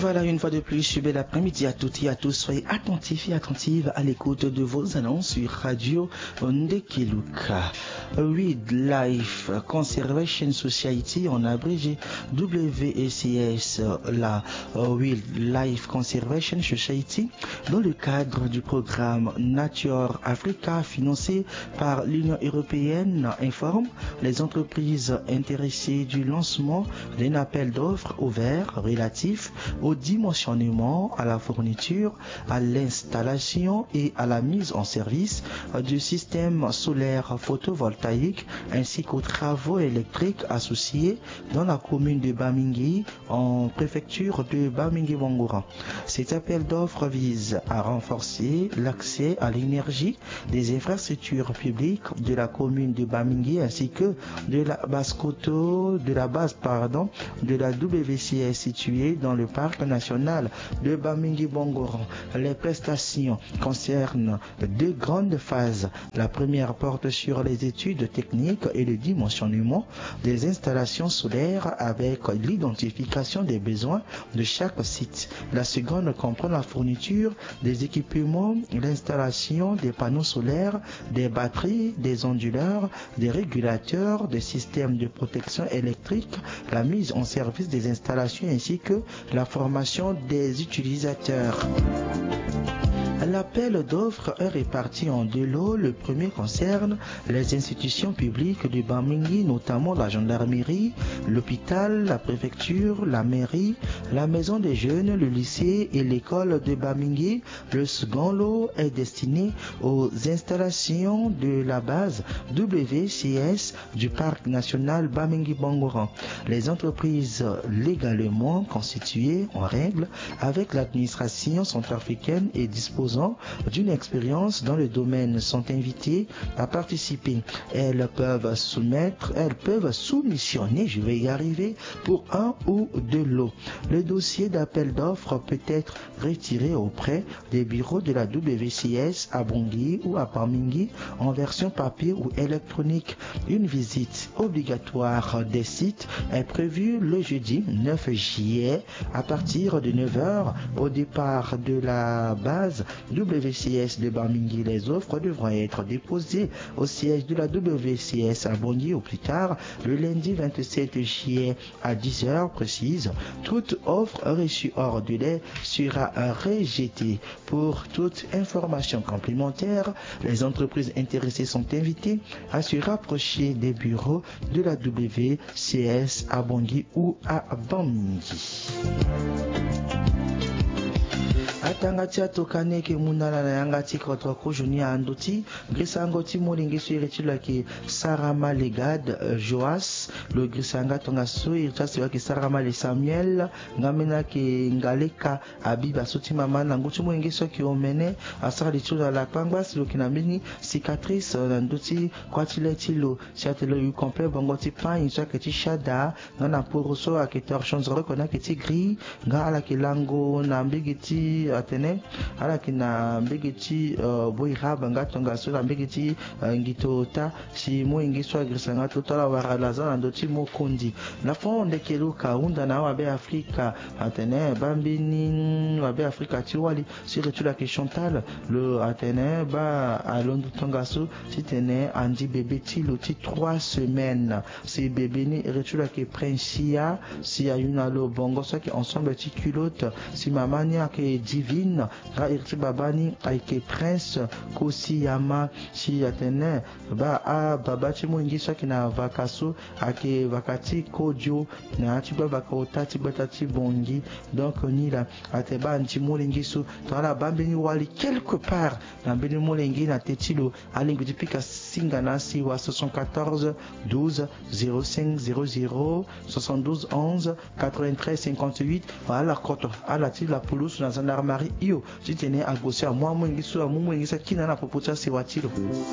Voilà, une fois de plus, bel après-midi à toutes et à tous. Soyez attentifs et attentives à l'écoute de vos annonces sur Radio Ndekeluka. Wildlife Conservation Society, en abrégé WCS, la Wildlife Conservation Society, dans le cadre du programme Nature Africa financé par l'Union européenne, informe les entreprises intéressées du lancement d'un appel d'offres ouvert relatif au dimensionnement, à la fourniture, à l'installation et à la mise en service du système solaire photovoltaïque ainsi qu'aux travaux électriques associés dans la commune de Bamingui en préfecture de Bamingui-Bangoura. Cet appel d'offres vise à renforcer l'accès à l'énergie des infrastructures publiques de la commune de Bamingui ainsi que de la base de la WCS située dans le parc national de Bamingui-Bangoura. Les prestations concernent deux grandes phases. La première porte sur les études techniques et le dimensionnement des installations solaires avec l'identification des besoins de chaque site. La seconde comprend la fourniture des équipements, l'installation des panneaux solaires, des batteries, des onduleurs, des régulateurs, des systèmes de protection électrique, la mise en service des installations ainsi que la formation des utilisateurs. L'appel d'offres est réparti en deux lots. Le premier concerne les institutions publiques de Bamingui, notamment la gendarmerie, l'hôpital, la préfecture, la mairie, la maison des jeunes, le lycée et l'école de Bamingui. Le second lot est destiné aux installations de la base WCS du parc national Bamingui-Bangoura. Les entreprises légalement constituées en règle avec l'administration centrafricaine et disposant d'une expérience dans le domaine sont invitées à participer. Elles peuvent soumissionner, je vais y arriver, pour un ou deux lots. Le dossier d'appel d'offres peut être retiré auprès des bureaux de la WCS à Bangui ou à Bamingui en version papier ou électronique. Une visite obligatoire des sites est prévue le jeudi 9 juillet à partir de 9h au départ de la base WCS de Bamingui. Les offres devront être déposées au siège de la WCS à Bangui au plus tard le lundi 27 juillet à 10h précise. Toute offre reçue hors délai sera rejetée. Pour toute information complémentaire, les entreprises intéressées sont invitées à se rapprocher des bureaux de la WCS à Bangui ou à Bamingui. Atangati atokane ke munala na yangati kotwa kujuni andoti grisangoti molingisu iretula ke Sarama Legad Joas le grisanga tonga so irtasi ke Sarama le Samuel ngamena ke ngaleka abiba soti mama na ngutu molingisu ke omene asara litula la pangwas lo kinamini cicatrice ndoti kwatile tilo siatelo yu complet bongoti pan insa ke ti shada ngana poroso a ke torchons rekona ke ti gris nga ala ke lango na mbigiti atene ala kina mbegeti boiraba ngatonga sola mbegeti ngitota si mo ingiswa grisanga totala waralaza na ndoti mo kondi la fond de keluka unda na wabe Afrika atene bambini wabe Afrika tiwali sur retula ke Chantal le atene ba alondo tonga so titene andi bébé ti lo ti 3 semaines si bébé ni retula ke Princia si ayuna lo bongo so ke ensemble ti culotte si mamani ke divine ra irti babani aike prince kosi yama si atene ba a babati mwingiswa kina vakaso ake vakati kodio na ati ba vakota ti batati bongi donc ni la ateba anti molingiso tala bambeni wali quelque part na beni molingi na tetilo alingi tipika singa na si wa 74 12 05 00 72 11 93 58 voilà koto ala ti la poulos na zanarma Marie Io titene agosia mwa mwengi so mwengi sa kina na popocha sewatilo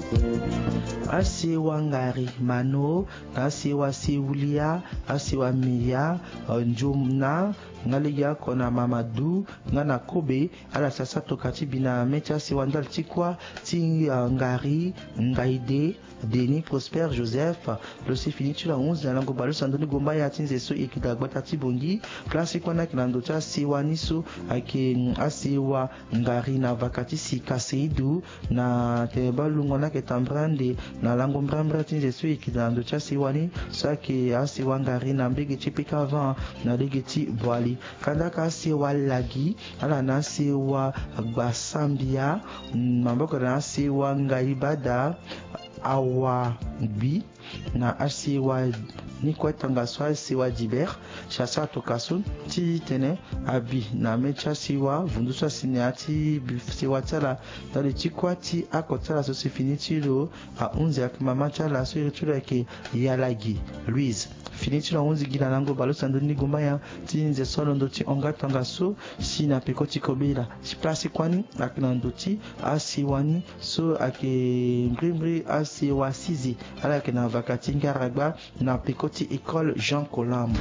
asewa ngari mano asewa seulia asewa mia njomna ngaliya kona Mamadou ngana kobe ala sasa tokati bina mecha sewandal tikwa ti ngari ngaide Denis Prosper Joseph le se fini tu la 11 na lango balo sandoni gomba ya tinze so ekida gbata ti bongi place kwana kinando cha sewani so ake asewa ngari na vakati si kaseidu na te balungo na ke tambrande na lango mbrambra tinze so ekida cha sewani so ake asewa ngari na mbege chipika van na legeti boali kanda ka sewa lagi ala na sewa gbasambia mamboko na sewa ngaibada awa bi na asewa ni kwa tangaswa sewa diber chasa tokasun ti tene abi na mecha sewa vunduswa sineati sewa tala dali tikwa ti akotala so se finiti lo a 11 ak mama tala so retula ke yalagi Louise finiti la 11 gila nango balo sandoni gomba ya ti nze solo ndo ti onga tangaso si na pekoti kobela si place kwani ak nando ti asiwani so ake mbrimbre asiwa sizi ala ke na vakati ngaragba na pekoti école Jean Colam.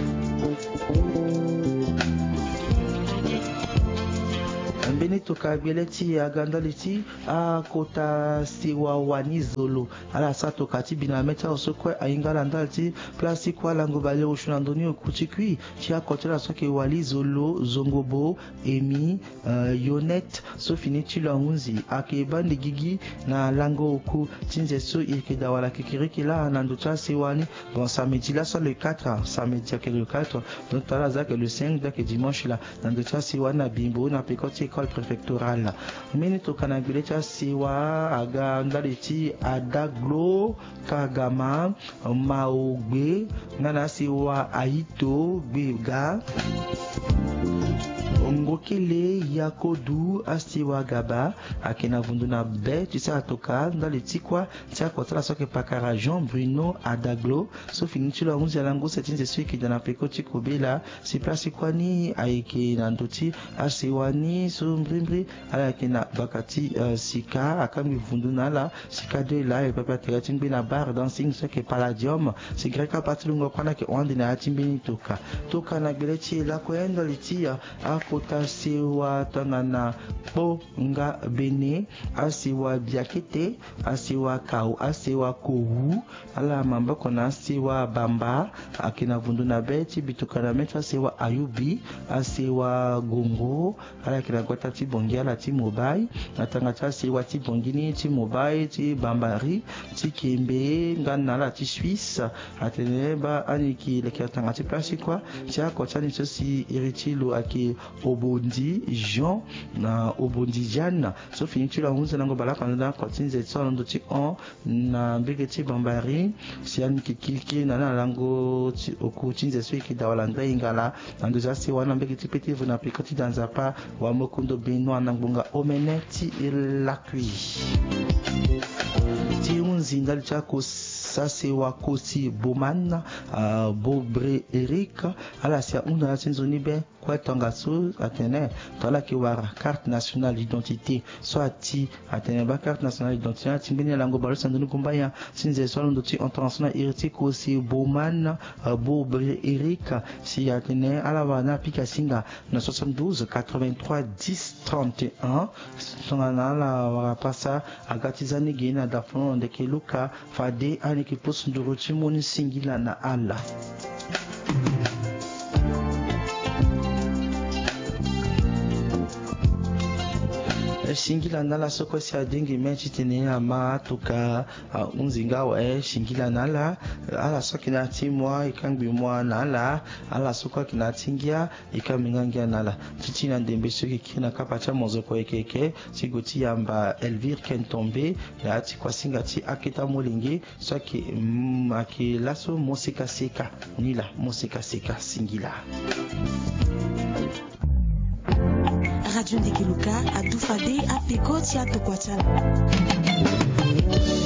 Benito kabeleti agandaliti a kota siwa wani zolo ala sato kati bina meta osokwe aingala ndalti place kwa lango bale oshunandoni okutikwi ti akotela soke wali zolo zongobo emi yonet so finiti la unzi ake bandi gigi na lango oku tinze so ikeda wala kikiriki la nando cha siwani bon samedi là soit le 4 samedi que le 4 donc tala zake le 5 donc dimanche là nando cha siwani na bimbo na pekoti école préfectorale mini to kanabile cha siwa aga ndaliti adaglo kagama maogbe ngana siwa aito gbega ngokele yakodu asiwa gaba akena vundu na be tisa atoka ndali tikwa tia kotala soke pakara Jean Bruno adaglo so finiti la 11 lango setinze swiki dana pekoti kobela si place kwani aike na ndoti asiwani so mbrimbre ala kena bakati sika akami vundu na la sika de la e papa teratimbe na bar dancing soke palladium si greka patlungo kwana ke onde na atimbini toka na beleti la kwenda litia akota siwa tangana po nga bene asiwa biakete asiwa kau asiwa kowu ala mamba kona asiwa bamba akina vundu na beti bitukana mecha asiwa ayubi asiwa gongo ala kina kwata ti bongi ala ti mobai atanga cha asiwa ti bongini ti mobai ti bambari ti kembe ngana ala ti Suisse ateneba aniki leki tanga ti place kwa ti akota ni sosi iritilo ake obondi Jean na obondi Jeanne so finiti la 11 nango bala kanada kotinze tsolo ndo ti on na mbegeti bambari si aniki kilki na lango ti okutinze so ikidawala ndai ngala ando za si wana mbegeti petivu na pikoti danzapa wa mokundo Benoît na ngbonga omene ti lakui ti unzi ndali chako sase wa kosi boman bobre Eric ala sia unda sinzoni be kwa tangaso atene tala ki wara carte nationale d'identité so ati atene ba carte nationale d'identité timbini lango balo sandoni kumbaya sinze so ndo ti international héritier kosi boman bobre Eric si atene ala wana pika singa na 72 83 10 31 songana la wara pasa agatizani gena da fond de keluka fade ki posu ndoro chimoni singila na ala shingila nala soko si adingi mechi tene ama tuka unzinga wa shingila nala ala soki na timwa ikangbi mwa nala ala soko kina tingia ikamingangia nala titina ndembe soki kina kapacha mozoko ekeke sigoti yamba Elvire Kentombe na ati kwa singa ti akita molingi soki akilaso mosika seka nila mosika seka singila Radio Ndekeluka, à Doufade, à Pekoti, à Tokwachala.